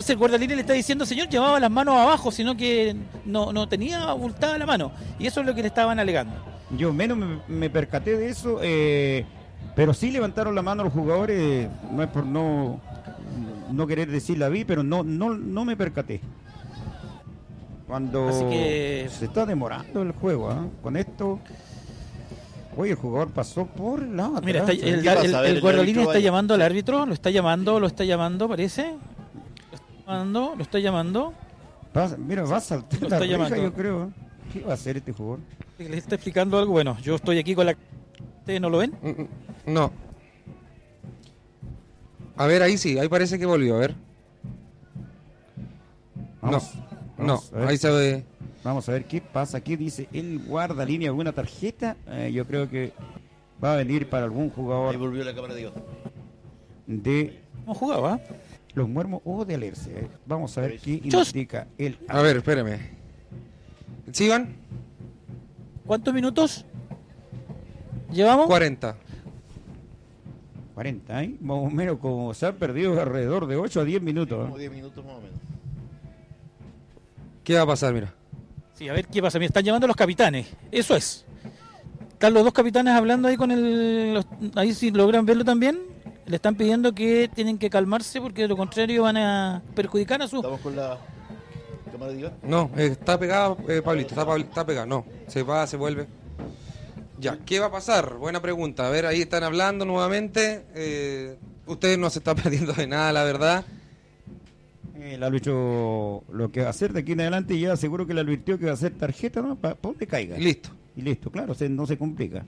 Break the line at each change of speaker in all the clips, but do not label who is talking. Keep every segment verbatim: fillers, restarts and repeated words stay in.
Entonces el guardalínea le está diciendo, señor, llevaba las manos abajo, sino que no, no tenía abultada la mano. Y eso es lo que le estaban alegando.
Yo menos me, me percaté de eso, eh, pero sí levantaron la mano los jugadores, no es por no, no querer decir la vi, pero no, no, no me percaté. Cuando
Así que...
se está demorando el juego, ¿eh? Con esto... Oye, el jugador pasó por la...
Mira, está, el, el, el, el guardalínea está llamando al árbitro, lo está llamando, lo está llamando, parece. Lo está llamando, lo está llamando.
Pasa, mira, va a saltar
lo
la
está
reja,
llamando.
yo creo. ¿Qué va a hacer este jugador?
¿Le está explicando algo? Bueno, yo estoy aquí con la... ¿Ustedes no lo ven?
No. A ver, ahí sí, ahí parece que volvió, a ver.
Vamos,
no,
vamos
no, ahí se ve...
Vamos a ver qué pasa aquí. Dice el guardalínea alguna tarjeta. Eh, yo creo que va a venir para algún jugador.
Ahí volvió la cámara de Dios.
De.
¿Cómo jugaba?
Los Muermos o de Alerce. Eh. Vamos a ver qué
Chos.
indica el.
A ver, espérame. ¿Sí, Iván?
¿Cuántos minutos llevamos?
cuarenta.
cuarenta, ¿eh? Más o menos, como se han perdido alrededor de ocho a diez minutos.
Como
¿eh?
diez minutos más o menos.
¿Qué va a pasar? Mira.
Sí, a ver qué pasa. Me están llamando los capitanes. Eso es. Están los dos capitanes hablando ahí con el... los- ahí si logran verlo también. Le están pidiendo que tienen que calmarse porque de lo contrario van a perjudicar a su...
Estamos con la cámara de Dios.
No, eh, está pegado, eh, Pablito, está, Pabl- está pegado, no. Se va, se vuelve. Ya, ¿qué va a pasar? Buena pregunta. A ver, ahí están hablando nuevamente. Eh, ustedes no se están perdiendo de nada, la verdad.
El árbitro lo que va a hacer de aquí en adelante ya seguro que le advirtió que va a hacer tarjeta, ¿no? Para donde caiga.
Y listo.
Y listo, claro, se, no se complica.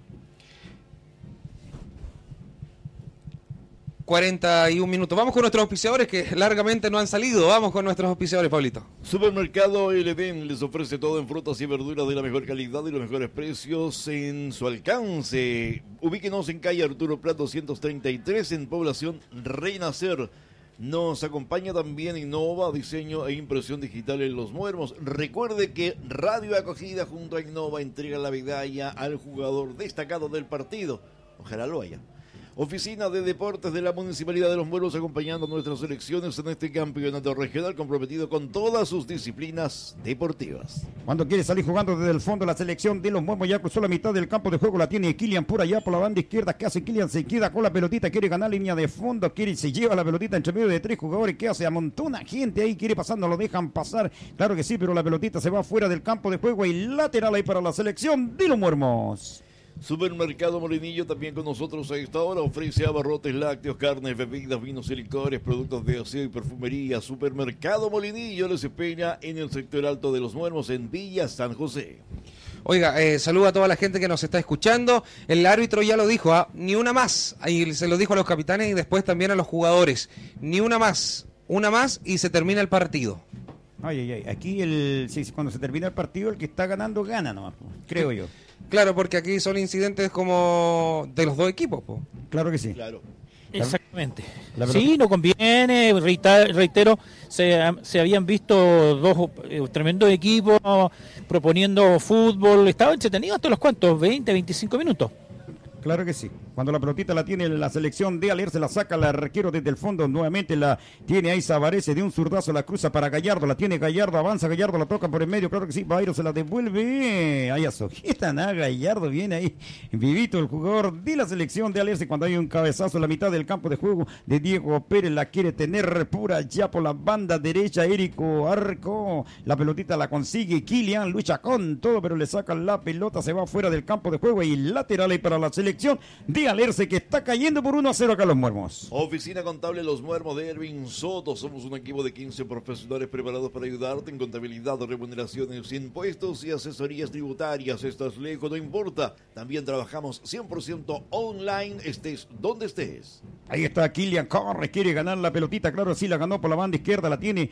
cuarenta y un minutos. Vamos con nuestros auspiciadores que largamente no han salido. Vamos con nuestros auspiciadores, Pablito.
Supermercado El Edén les ofrece todo en frutas y verduras de la mejor calidad y los mejores precios en su alcance. Ubíquenos en calle Arturo Prat doscientos treinta y tres en población Renacer. Nos acompaña también Innova, diseño e impresión digital en Los Muermos. Recuerde que Radio Acogida junto a Innova entrega la medalla al jugador destacado del partido. Ojalá lo haya. Oficina de Deportes de la Municipalidad de Los Muermos acompañando a nuestras selecciones en este campeonato regional comprometido con todas sus disciplinas deportivas.
Cuando quiere salir jugando desde el fondo, la selección de Los Muermos ya cruzó la mitad del campo de juego, la tiene Kylian por allá por la banda izquierda. ¿Qué hace Kylian? Se queda con la pelotita, quiere ganar línea de fondo, quiere se lleva la pelotita entre medio de tres jugadores. ¿Qué hace? Amontona gente ahí, quiere pasando, lo dejan pasar. Claro que sí, pero la pelotita se va fuera del campo de juego y lateral ahí para la selección de Los Muermos.
Supermercado Molinillo también con nosotros a esta hora ofrece abarrotes lácteos, carnes, bebidas, vinos y licores, productos de aseo y perfumería. Supermercado Molinillo les espera en el sector alto de Los Muermos en Villa San José.
Oiga, eh, saludo a toda la gente que nos está escuchando. El árbitro ya lo dijo, ¿ah? Ni una más. Ahí se lo dijo a los capitanes y después también a los jugadores. Ni una más. Una más y se termina el partido.
Ay, ay, ay. Aquí el, sí, cuando se termina el partido, el que está ganando gana nomás, creo yo.
Claro, porque aquí son incidentes como de los dos equipos, po.
Claro que sí.
Claro.
Exactamente.
La
Sí, no conviene, reita- reitero, se, se habían visto dos eh, tremendos equipos proponiendo fútbol, estaba entretenido hasta los cuantos, veinte, veinticinco minutos.
Claro que sí. Cuando la pelotita la tiene la selección de Aler, se la saca el arquero desde el fondo. Nuevamente la tiene ahí Savarese de un zurdazo, la cruza para Gallardo. La tiene Gallardo, avanza Gallardo, la toca por el medio. Claro que sí, Bairo se la devuelve. Ahí asojetan a Gallardo, viene ahí vivito el jugador de la selección de Alerce. Cuando hay un cabezazo en la mitad del campo de juego de Diego Pérez, la quiere tener pura ya por la banda derecha. Érico Arco, la pelotita la consigue. Kylian lucha con todo, pero le sacan la pelota, se va fuera del campo de juego y lateral ahí para la selección de Alerce que está cayendo por uno a cero acá Los Muermos.
Oficina Contable Los Muermos de Erwin Soto. Somos un equipo de quince profesionales preparados para ayudarte en contabilidad, remuneraciones, impuestos y asesorías tributarias. Estás lejos, no importa. También trabajamos cien por ciento online, estés donde estés.
Ahí está Kylian, corre, quiere ganar la pelotita, claro, sí, la ganó por la banda izquierda, la tiene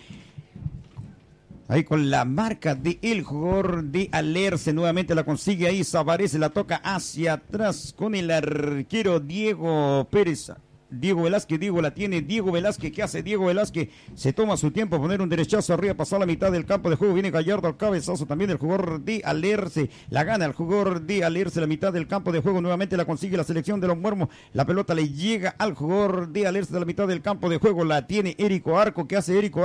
ahí con la marca de el jugador de Alerce, nuevamente la consigue ahí, Savarese la toca hacia atrás con el arquero Diego Pérez. Diego Velázquez, Diego la tiene, Diego Velázquez, ¿qué hace Diego Velázquez? Se toma su tiempo, poner un derechazo arriba, pasar la mitad del campo de juego, viene Gallardo al cabezazo también del jugador de Alerce, la gana el jugador de Alerce, la mitad del campo de juego, nuevamente la consigue la selección de Los Muermos, la pelota le llega al jugador de Alerce de la mitad del campo de juego, la tiene Érico Arco, ¿qué hace Érico